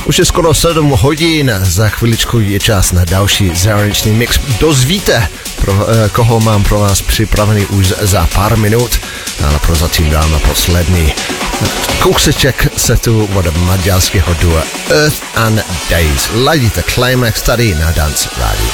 Už je skoro 7 hodin, za chviličku je čas na další zahraniční mix. Dozvíte, koho mám pro vás připravený už za pár minut, ale prozatím dám na poslední kouseček setu od maďarského dua Earth and Days. Ladíte Climax tady na Dance Radio.